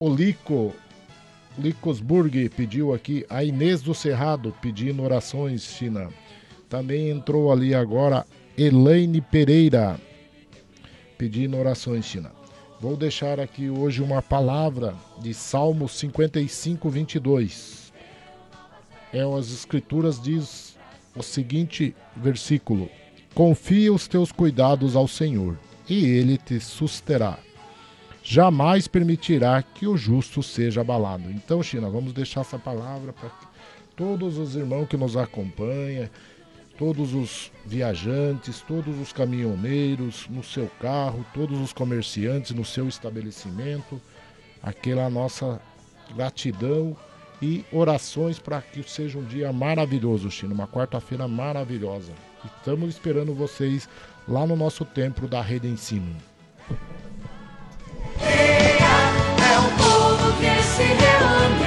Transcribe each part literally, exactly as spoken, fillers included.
O Lico, Licosburg pediu aqui, a Inês do Cerrado pedindo orações, China. Também entrou ali agora Elaine Pereira pedindo orações, China. Vou deixar aqui hoje uma palavra de Salmo cinquenta e cinco, vinte e dois. É, as escrituras diz o seguinte versículo: confia os teus cuidados ao Senhor, e Ele te susterá. Jamais permitirá que o justo seja abalado. Então, China, vamos deixar essa palavra para todos os irmãos que nos acompanham, todos os viajantes, todos os caminhoneiros no seu carro, todos os comerciantes no seu estabelecimento. Aquela nossa gratidão e orações para que seja um dia maravilhoso, China, uma quarta-feira maravilhosa. Estamos esperando vocês lá no nosso templo da Rede Ensino. É o povo que se reúne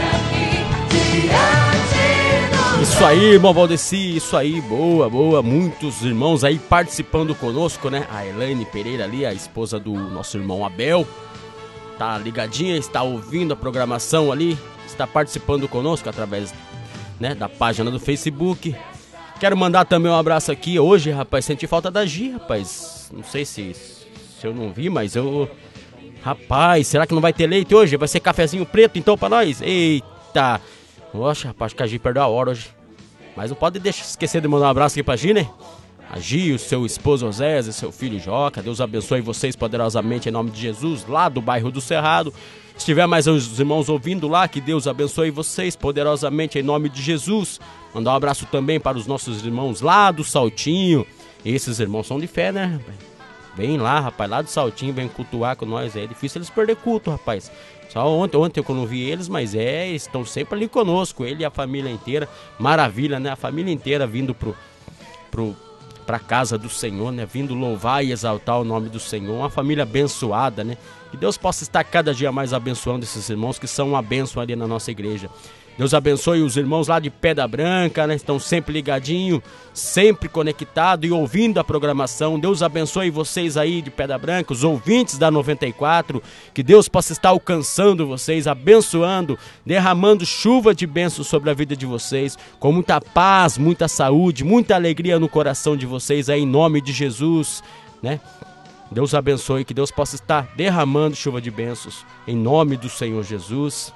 aqui diante do... Isso aí, irmão Valdeci, isso aí, boa, boa. Muitos irmãos aí participando conosco, né? A Elaine Pereira ali, a esposa do nosso irmão Abel, tá ligadinha, está ouvindo a programação ali, está participando conosco através, né, da página do Facebook. Quero mandar também um abraço aqui hoje, rapaz, senti falta da Gi, rapaz. Não sei se, se eu não vi, mas eu... Rapaz, será que não vai ter leite hoje? Vai ser cafezinho preto então pra nós? Eita! Nossa, rapaz, acho que a Gi perdeu a hora hoje. Mas não pode deixar, esquecer de mandar um abraço aqui pra Gi, né? A Gi, o seu esposo Osés e seu filho Joca. Deus abençoe vocês poderosamente em nome de Jesus, lá do bairro do Cerrado. Se tiver mais uns irmãos ouvindo lá, que Deus abençoe vocês poderosamente em nome de Jesus. Mandar um abraço também para os nossos irmãos lá do Saltinho. Esses irmãos são de fé, né? Vem lá, rapaz, lá do Saltinho, vem cultuar com nós. É difícil eles perder culto, rapaz. Só ontem, ontem eu não vi eles, mas é, estão sempre ali conosco. Ele e a família inteira. Maravilha, né? A família inteira vindo pro, pro, pra casa do Senhor, né? Vindo louvar e exaltar o nome do Senhor. Uma família abençoada, né? Que Deus possa estar cada dia mais abençoando esses irmãos que são uma bênção ali na nossa igreja. Deus abençoe os irmãos lá de Pedra Branca, né? Estão sempre ligadinhos, sempre conectados e ouvindo a programação. Deus abençoe vocês aí de Pedra Branca, os ouvintes da noventa e quatro. Que Deus possa estar alcançando vocês, abençoando, derramando chuva de bênçãos sobre a vida de vocês, com muita paz, muita saúde, muita alegria no coração de vocês aí, em nome de Jesus, né? Deus abençoe, que Deus possa estar derramando chuva de bênçãos em nome do Senhor Jesus.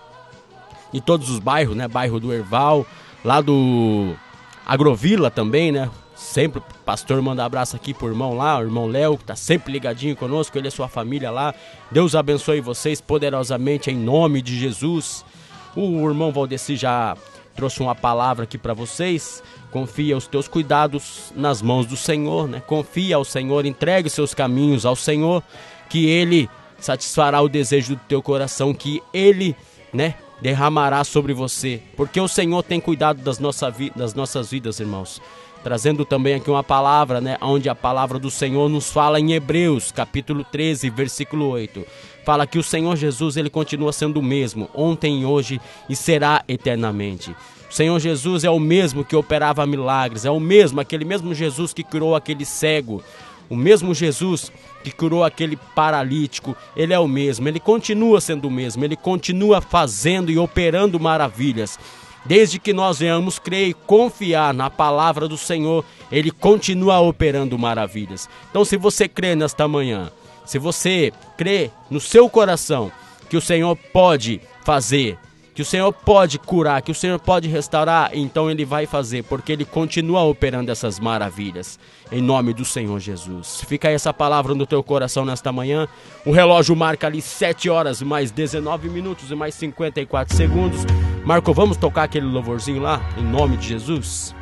Em todos os bairros, né? Bairro do Erval, lá do Agrovila também, né? Sempre o pastor manda abraço aqui pro irmão lá, o irmão Léo, que tá sempre ligadinho conosco, ele e a sua família lá. Deus abençoe vocês poderosamente em nome de Jesus. O irmão Valdeci já trouxe uma palavra aqui para vocês. Confia os teus cuidados nas mãos do Senhor, né? Confia ao Senhor, entregue seus caminhos ao Senhor, que Ele satisfará o desejo do teu coração, que Ele, né, derramará sobre você, porque o Senhor tem cuidado das, nossa vi das nossas vidas, irmãos. Trazendo também aqui uma palavra, né, onde a palavra do Senhor nos fala em Hebreus, capítulo treze, versículo oito. Fala que o Senhor Jesus, ele continua sendo o mesmo, ontem, hoje e será eternamente. O Senhor Jesus é o mesmo que operava milagres, é o mesmo, aquele mesmo Jesus que curou aquele cego, o mesmo Jesus que curou aquele paralítico, ele é o mesmo, ele continua sendo o mesmo, ele continua fazendo e operando maravilhas. Desde que nós venhamos crer e confiar na palavra do Senhor, ele continua operando maravilhas. Então, se você crê nesta manhã, se você crê no seu coração que o Senhor pode fazer, que o Senhor pode curar, que o Senhor pode restaurar, então Ele vai fazer, porque Ele continua operando essas maravilhas, em nome do Senhor Jesus. Fica aí essa palavra no teu coração nesta manhã. O relógio marca ali sete horas, mais dezenove minutos e mais cinquenta e quatro segundos. Marco, vamos tocar aquele louvorzinho lá, em nome de Jesus?